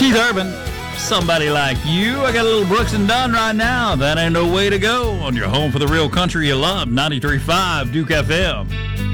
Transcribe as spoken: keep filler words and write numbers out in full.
Keith Urban, Somebody Like You. I got a little Brooks and Dunn right now. That ain't no way to go on your home for the real country you love. ninety-three point five Duke F M.